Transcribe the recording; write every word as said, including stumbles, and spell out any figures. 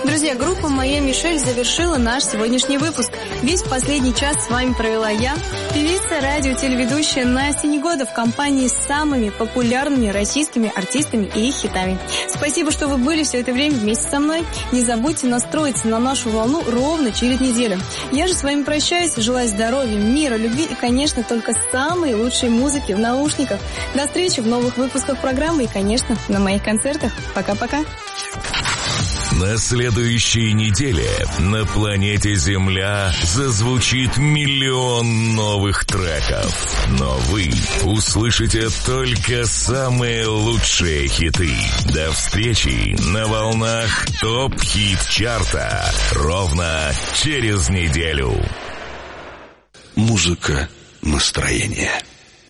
Друзья, группа «Моя Мишель» завершила наш сегодняшний выпуск. Весь последний час с вами провела я, певица, радио-телеведущая Настя Негода в компании с самыми популярными российскими артистами и их хитами. Спасибо, что вы были все это время вместе со мной. Не забудьте настроиться на нашу волну ровно через неделю. Я же с вами прощаюсь, желаю здоровья, мира, любви и, конечно, только самой лучшей музыки в наушниках. До встречи в новых выпусках программы и, конечно, на моих концертах. Пока-пока. На следующей неделе на планете Земля зазвучит миллион новых треков. Но вы услышите только самые лучшие хиты. До встречи на волнах ТОП-хит-чарта ровно через неделю. Музыка настроения.